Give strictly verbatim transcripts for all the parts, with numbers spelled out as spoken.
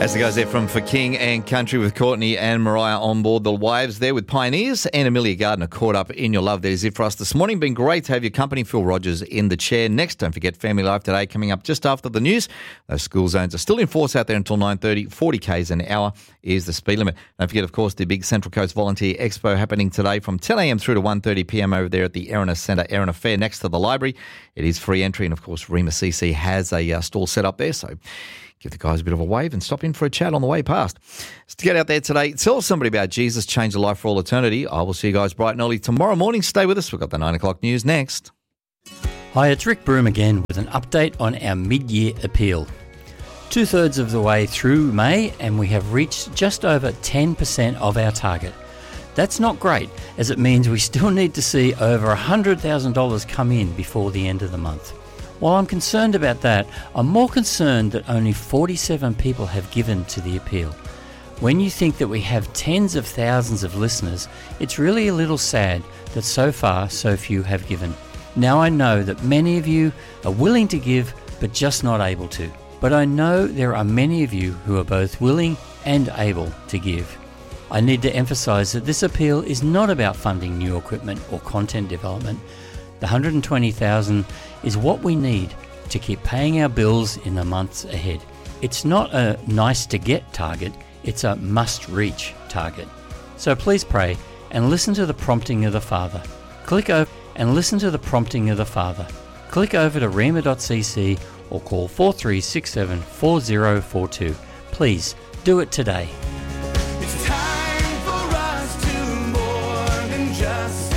As the guys there from For King and Country with Courtney and Mariah on board the waves there with Pioneers, and Amelia Gardner caught up in your love. That is it for us this morning. Been great to have your company. Phil Rogers in the chair. Next, don't forget Family Life Today coming up just after the news. Those school zones are still in force out there until nine thirty. forty kays an hour is the speed limit. Don't forget, of course, the big Central Coast Volunteer Expo happening today from ten a.m. through to one thirty p.m. over there at the Erina Centre, Erina Fair, next to the library. It is free entry, and of course, Rema C C has a uh, stall set up there, so give the guys a bit of a wave and stop in for a chat on the way past. So to get out there today, tell somebody about Jesus, change a life for all eternity. I will see you guys bright and early tomorrow morning. Stay with us. We've got the nine o'clock news next. Hi, it's Rick Broom again with an update on our mid-year appeal. Two-thirds of the way through May, and we have reached just over ten percent of our target. That's not great, as it means we still need to see over one hundred thousand dollars come in before the end of the month. While I'm concerned about that, I'm more concerned that only forty-seven people have given to the appeal. When you think that we have tens of thousands of listeners, it's really a little sad that so far so few have given. Now I know that many of you are willing to give but just not able to. But I know there are many of you who are both willing and able to give. I need to emphasise that this appeal is not about funding new equipment or content development. The one hundred twenty thousand dollars is what we need to keep paying our bills in the months ahead. It's not a nice to get target, it's a must reach target. So please pray and listen to the prompting of the Father. Click over and listen to the prompting of the Father. Click over to rema dot c c or call four three six seven four zero four two. Please do it today. It's time for us to more than just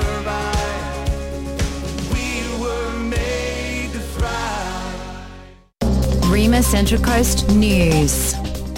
Rema Central Coast News.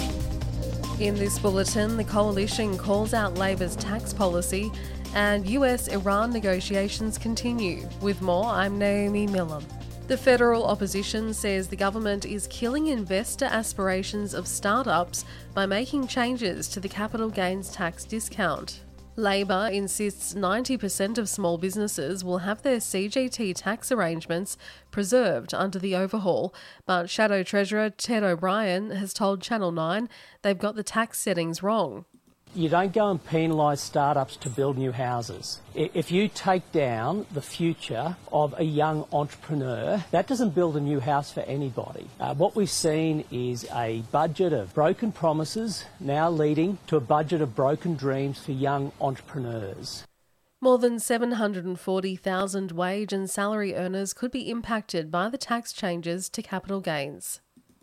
In this bulletin, the coalition calls out Labor's tax policy and U S-Iran negotiations continue. With more, I'm Naomi Miller. The federal opposition says the government is killing investor aspirations of startups by making changes to the capital gains tax discount. Labor insists ninety percent of small businesses will have their C G T tax arrangements preserved under the overhaul, but Shadow Treasurer Ted O'Brien has told Channel nine they've got the tax settings wrong. You don't go and penalise startups to build new houses. If you take down the future of a young entrepreneur, that doesn't build a new house for anybody. Uh, what we've seen is a budget of broken promises now leading to a budget of broken dreams for young entrepreneurs. More than seven hundred forty thousand wage and salary earners could be impacted by the tax changes to capital gains.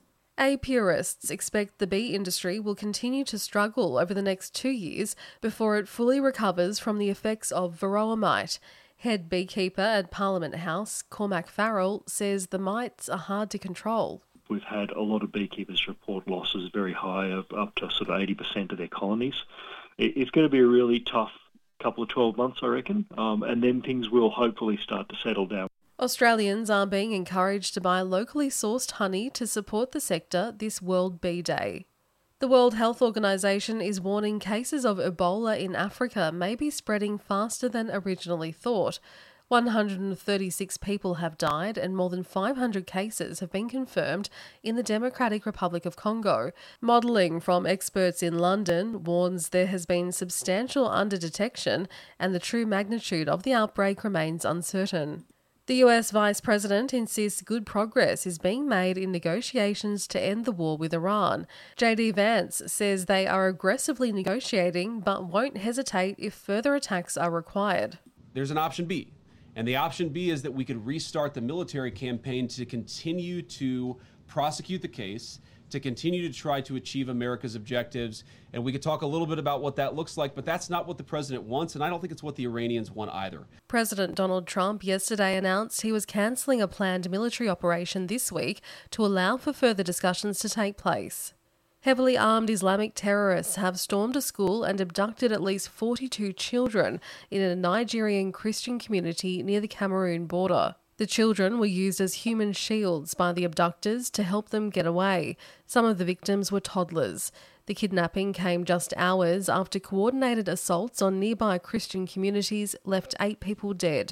Apurists expect the bee industry will continue to struggle over the next two years before it fully recovers from the effects of varroa mite. Head beekeeper at Parliament House, Cormac Farrell, says the mites are hard to control. We've had a lot of beekeepers report losses very high, of up to sort of eighty percent of their colonies. It's going to be a really tough couple of twelve months, I reckon, um, and then things will hopefully start to settle down. Australians are being encouraged to buy locally sourced honey to support the sector this World Bee Day. The World Health Organization is warning cases of Ebola in Africa may be spreading faster than originally thought. one hundred thirty-six people have died and more than five hundred cases have been confirmed in the Democratic Republic of Congo. Modelling from experts in London warns there has been substantial underdetection and the true magnitude of the outbreak remains uncertain. The U S Vice President insists good progress is being made in negotiations to end the war with Iran. J D Vance says they are aggressively negotiating but won't hesitate if further attacks are required. There's an option B, and the option B is that we could restart the military campaign to continue to prosecute the case, to continue to try to achieve America's objectives. And we could talk a little bit about what that looks like, but that's not what the president wants, and I don't think it's what the Iranians want either. President Donald Trump yesterday announced he was cancelling a planned military operation this week to allow for further discussions to take place. Heavily armed Islamic terrorists have stormed a school and abducted at least forty-two children in a Nigerian Christian community near the Cameroon border. The children were used as human shields by the abductors to help them get away. Some of the victims were toddlers. The kidnapping came just hours after coordinated assaults on nearby Christian communities left eight people dead.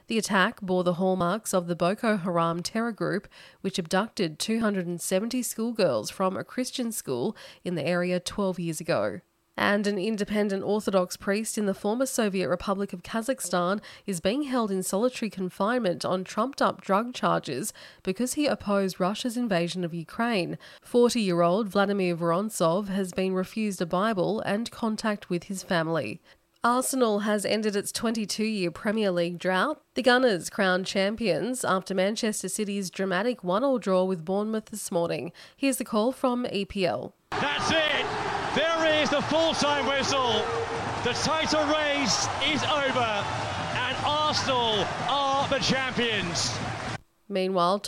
The attack bore the hallmarks of the Boko Haram terror group, which abducted two hundred seventy schoolgirls from a Christian school in the area twelve years ago. And an independent Orthodox priest in the former Soviet Republic of Kazakhstan is being held in solitary confinement on trumped-up drug charges because he opposed Russia's invasion of Ukraine. forty-year-old Vladimir Vorontsov has been refused a Bible and contact with his family. Arsenal has ended its twenty-two-year Premier League drought. The Gunners crowned champions after Manchester City's dramatic one-all draw with Bournemouth this morning. Here's the call from E P L. That's it! There is the full-time whistle. The title race is over and Arsenal are the champions. Meanwhile,